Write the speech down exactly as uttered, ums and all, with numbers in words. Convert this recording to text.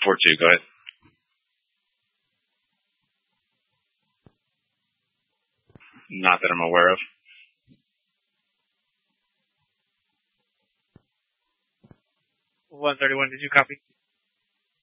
four two. Go ahead. Not that I'm aware of. one thirty-one, did you copy?